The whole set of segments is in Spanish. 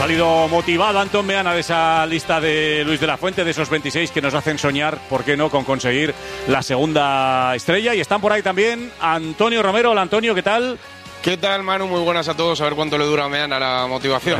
salido motivado Antón Meana de esa lista de Luis de la Fuente, de esos 26 que nos hacen soñar, ¿por qué no?, con conseguir la segunda estrella. Y están por ahí también Antonio Romero. Hola, Antonio, ¿qué tal? ¿Qué tal, Manu? Muy buenas a todos. A ver cuánto le dura a Meana la motivación.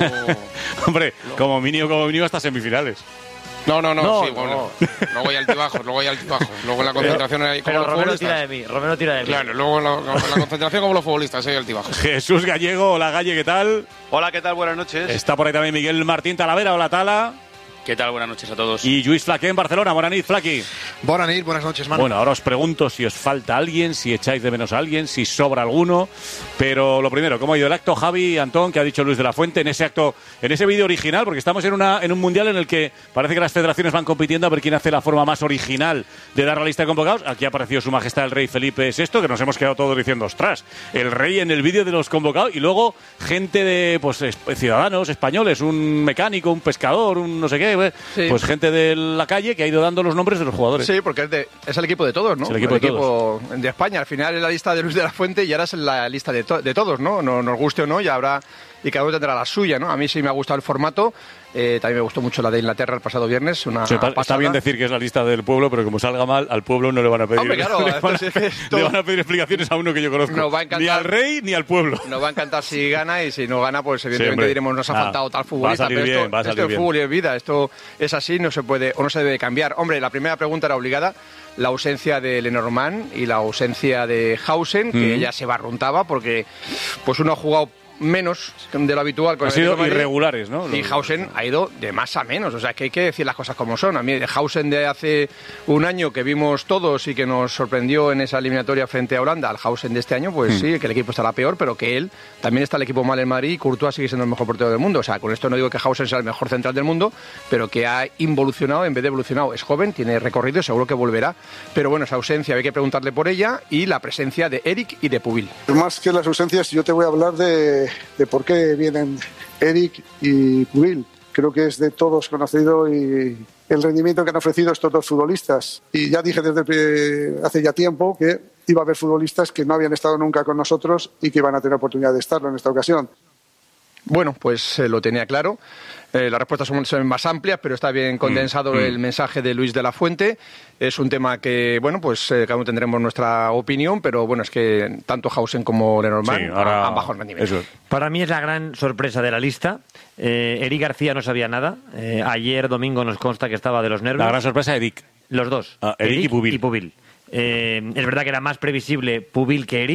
Hombre, como mínimo hasta semifinales. No, sí, bueno. Luego hay altibajos. Luego en la concentración hay como pero los Romero futbolistas. tira de mí. Claro, luego en la concentración como los futbolistas hay altibajos. Jesús Gallego, hola Galle, ¿qué tal? Hola, ¿qué tal? Buenas noches. Está por ahí también Miguel Martín Talavera, hola Tala. ¿Qué tal? Buenas noches a todos. Y Lluís Flaqué en Barcelona, buenas noches, Flaqui. Buenas noches, Manu. Bueno, ahora os pregunto si os falta alguien, si echáis de menos a alguien, si sobra alguno. Pero lo primero, ¿cómo ha ido el acto, Javi, Antón, que ha dicho Luis de la Fuente en ese acto, en ese vídeo original? Porque estamos en un mundial en el que parece que las federaciones van compitiendo a ver quién hace la forma más original de dar la lista de convocados. Aquí ha aparecido Su Majestad el Rey Felipe VI, que nos hemos quedado todos diciendo, ostras, el rey en el vídeo de los convocados. Y luego gente de, pues, ciudadanos españoles, un mecánico, un pescador, un no sé qué, Sí. Pues gente de la calle que ha ido dando los nombres de los jugadores. Sí, porque es el equipo de todos, ¿no? Es el equipo de España. Al final es la lista de Luis de la Fuente y ahora es la lista de todos, ¿no? Nos guste o no, y habrá... Y cada uno tendrá la suya, ¿no? A mí sí me ha gustado el formato. También me gustó mucho la de Inglaterra el pasado viernes. Está bien decir que es la lista del pueblo, pero como salga mal, al pueblo no le van a pedir. Hombre, claro, le van a pedir explicaciones a uno que yo conozco. Nos va a encantar, ni al rey ni al pueblo. Nos va a encantar si gana, y si no gana, pues evidentemente diremos nos ha faltado tal futbolista. Va a salir bien, va a salir esto es bien. Fútbol y es vida. Esto es así, no se puede o no se debe cambiar. Hombre, la primera pregunta era obligada. La ausencia de Lenormand y la ausencia de Hausen, que ya se barruntaba porque pues uno ha jugado menos de lo habitual con Han sido irregulares, ¿no? Y Hausen ha ido de más a menos, o sea que hay que decir las cosas como son. A mí Hausen de hace un año que vimos todos y que nos sorprendió en esa eliminatoria frente a Holanda, al Hausen de este año, pues sí, que el equipo estará peor, pero que él también está el equipo mal en Madrid y Courtois sigue siendo el mejor portero del mundo. O sea, con esto no digo que Hausen sea el mejor central del mundo, pero que ha involucionado en vez de evolucionado. Es joven, tiene recorrido y seguro que volverá, pero bueno, esa ausencia hay que preguntarle por ella, y la presencia de Eric y de Pubil. Más que las ausencias, yo te voy a hablar de por qué vienen Eric y Pubil. Creo que es de todos conocido y el rendimiento que han ofrecido estos dos futbolistas. Y ya dije desde hace ya tiempo que iba a haber futbolistas que no habían estado nunca con nosotros y que iban a tener oportunidad de estarlo en esta ocasión. Bueno, pues lo tenía claro. Las respuestas son más amplias, pero está bien condensado el mensaje de Luis de la Fuente. Es un tema que, bueno, pues cada uno tendremos nuestra opinión, pero bueno, es que tanto Hausen como Lenormand han bajado el rendimiento. Para mí es la gran sorpresa de la lista. Eric García no sabía nada. Ayer domingo nos consta que estaba de los nervios. La gran sorpresa, Eric. Los dos. Eric y Pubil. Es verdad que era más previsible Pubil que Eric.